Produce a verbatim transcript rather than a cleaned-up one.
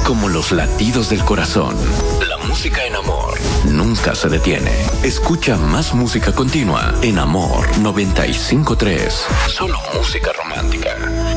como los latidos del corazón. La música en Amor nunca se detiene. Escucha más música continua en Amor noventa y cinco punto tres. Solo música romántica.